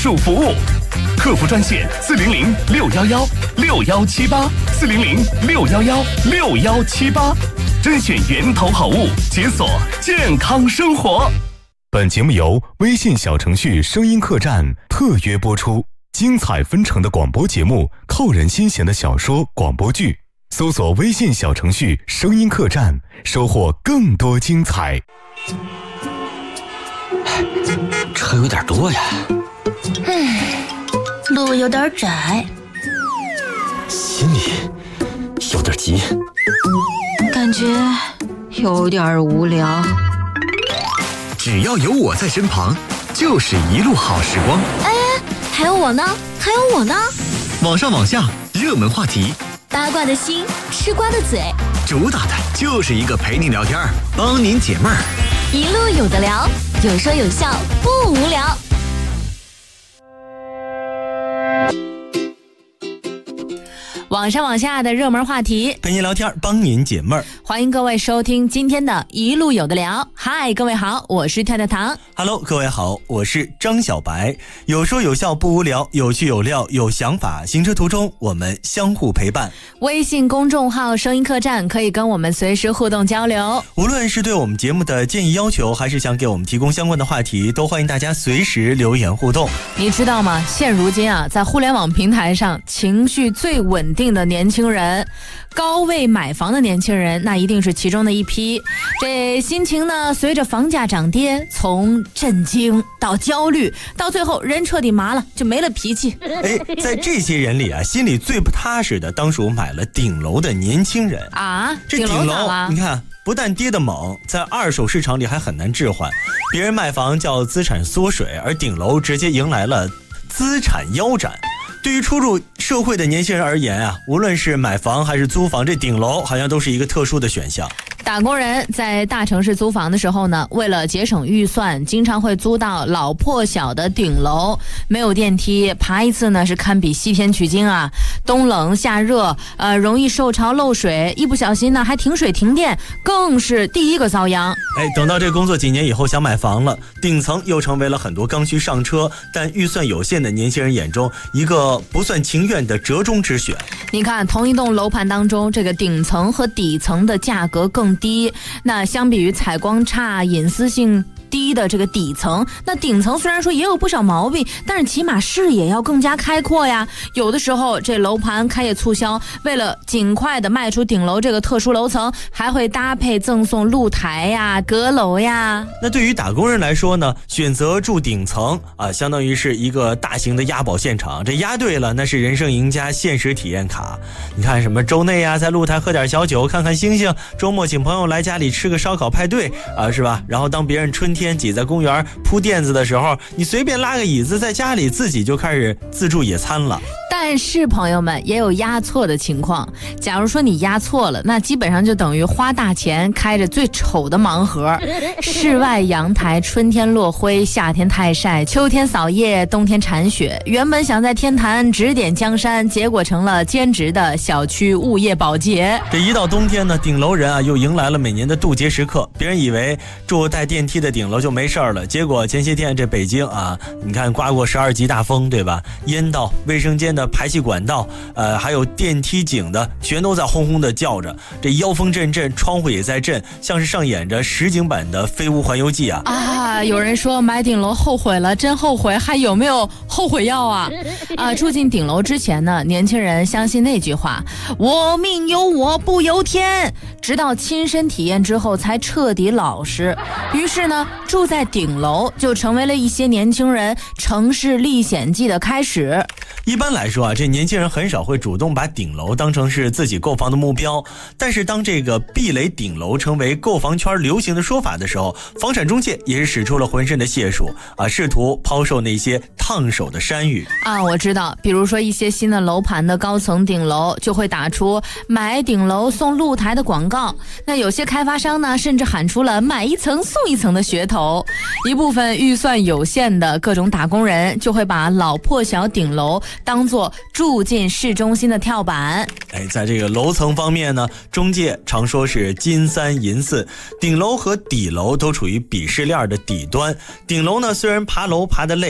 术服务。客服专线400-611678，400-611-6178，甄选源头好物，解锁健康生活。本节目由微信小程序声音客栈特约播出，精彩纷呈的广播节目，扣人心弦的小说广播剧，搜索微信小程序声音客栈，收获更多精彩。 车有点多呀， 路有点窄， 心里有点急， 感觉有点无聊。 只要有我在身旁，就是一路好时光。 哎，还有我呢，还有我呢。 网上网下，热门话题， 八卦的心，吃瓜的嘴， 主打的就是一个陪你聊天，帮您解闷儿。 一路有的聊，有说有笑，不无聊。网上网下的热门话题， 陪您聊天，帮您解闷儿。 欢迎各位收听今天的一路有的聊。嗨，各位好，我是跳跳糖。 Hello， 各位好，我是张小白。有说有笑不无聊，有趣有料有想法。行车途中我们相互陪伴。 微信公众号声音客栈可以跟我们随时互动交流。 无论是对我们节目的建议要求，还是想给我们提供相关的话题，都欢迎大家随时留言互动。 你知道吗？现如今啊，在互联网平台上，情绪最稳定的年轻人，高位买房的年轻人，那一定是其中的一批。这心情呢，随着房价涨跌，从震惊到焦虑，到最后人彻底麻了，就没了脾气。 在这些人里啊，心里最不踏实的，当属买了顶楼的年轻人啊。 这顶楼你看，不但跌得猛，在二手市场里还很难置换。别人卖房叫资产缩水，而顶楼直接迎来了资产腰斩。对于初入社会的年轻人而言啊，无论是买房还是租房，这顶楼好像都是一个特殊的选项。 打工人在大城市租房的时候呢，为了节省预算，经常会租到老破小的顶楼，没有电梯，爬一次呢是堪比西天取经啊。冬冷夏热，容易受潮漏水，一不小心呢还停水停电，更是第一个遭殃。 等到这工作几年以后想买房了，顶层又成为了很多刚需上车但预算有限的年轻人眼中一个不算情愿的折中之选。 你看，同一栋楼盘当中，这个顶层和底层的价格更低，那相比于采光差、隐私性低的这个底层，那顶层虽然说也有不少毛病，但是起码视野要更加开阔呀。有的时候这楼盘开业促销，为了尽快的卖出顶楼这个特殊楼层，还会搭配赠送露台呀、阁楼呀。 那对于打工人来说呢，选择住顶层啊，相当于是一个大型的押宝现场。这押对了，那是人生赢家限时体验卡。你看什么周内啊，在露台喝点小酒，看看星星，周末请朋友来家里吃个烧烤派对啊，是吧？然后当别人春天挤在公园铺垫子的时候，你随便拉个椅子，在家里自己就开始自助野餐了。 但是朋友们，也有押错的情况。假如说你押错了，那基本上就等于花大钱开着最丑的盲盒。室外阳台春天落灰，夏天太晒，秋天扫叶，冬天铲雪。原本想在天坛指点江山，结果成了兼职的小区物业保洁。 这一到冬天呢，顶楼人啊又迎来了每年的渡劫时刻。别人以为住带电梯的顶楼就没事了，结果前些天这北京啊，你看刮过12级大风，对吧？烟道、卫生间的排气管道，还有电梯井的，全都在轰轰的叫着。这妖风阵阵，窗户也在震，像是上演着实景版的《飞屋环游记》啊！ 有人说买顶楼后悔了，真后悔，还有没有后悔药啊？住进顶楼之前呢，年轻人相信那句话：我命由我不由天。直到亲身体验之后，才彻底老实。于是呢，住在顶楼就成为了一些年轻人城市历险记的开始。 一般来说啊，这年轻人很少会主动把顶楼当成是自己购房的目标，但是当这个避雷顶楼成为购房圈流行的说法的时候，房产中介也是使出了浑身的解数啊，试图抛售那些烫手的山芋啊。我知道，比如说一些新的楼盘的高层顶楼就会打出买顶楼送露台的广告，那有些开发商呢甚至喊出了买一层送一层的噱头。一部分预算有限的各种打工人就会把老破小顶楼当作住进市中心的跳板。 在这个楼层方面呢，中介常说是金3银4，顶楼和底楼都处于鄙视链的底端。顶楼呢虽然爬楼爬得累，